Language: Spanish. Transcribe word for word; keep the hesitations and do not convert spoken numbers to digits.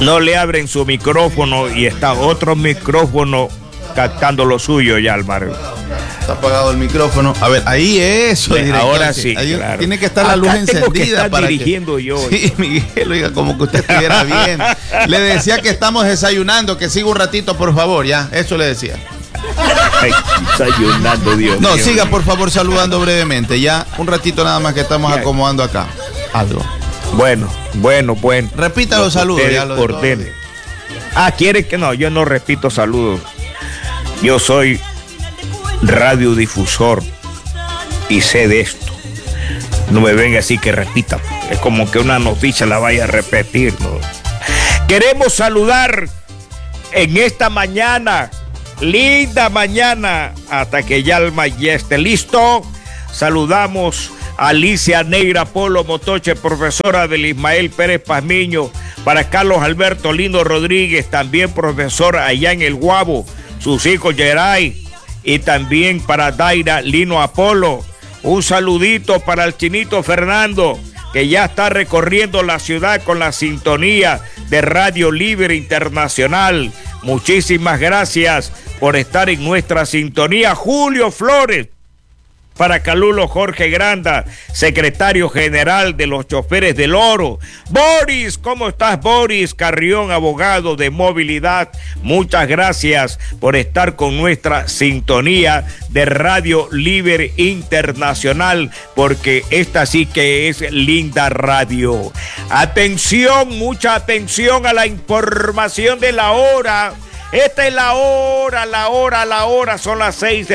no le abren su micrófono y está otro micrófono captando lo suyo ya, Álvaro. Está apagado el micrófono. A ver, ahí eso. Bien, ahora sí, ahí claro. Tiene que estar la Acá luz tengo encendida. que estar para dirigiendo que... yo. Sí, Miguel, oiga, como que usted estuviera bien. Le decía que estamos desayunando, que siga un ratito, por favor, ya. Eso le decía. Ay, desayunando, Dios No, mío. siga, por favor, saludando brevemente. Ya, un ratito nada más que estamos Ya. acomodando acá. Algo. Bueno, bueno, bueno. Repita los saludos. Ustedes Ya lo de todos ordenen. los días. Ah, ¿quiere que no? Yo no repito saludos. Yo soy radiodifusor y sé de esto. No me venga así que repita. Es como que una noticia la vaya a repetir, ¿no? Queremos saludar en esta mañana, linda mañana, hasta que ya Alma ya esté listo. Saludamos a Alicia Negra Polo Motoche, profesora del Ismael Pérez Pazmiño, para Carlos Alberto Lindo Rodríguez, también profesor allá en el Guabo, sus hijos Geray, y también para Daira Lino Apolo. Un saludito para el Chinito Fernando, que ya está recorriendo la ciudad con la sintonía de Radio Libre Internacional. Muchísimas gracias por estar en nuestra sintonía. Julio Flores, para Calulo Jorge Granda, secretario general de los choferes del Oro. Boris, ¿cómo estás, Boris Carrión, abogado de movilidad? Muchas gracias por estar con nuestra sintonía de Radio Libre Internacional, porque esta sí que es linda radio. Atención, mucha atención a la información de la hora. Esta es la hora, la hora, la hora, son las seis de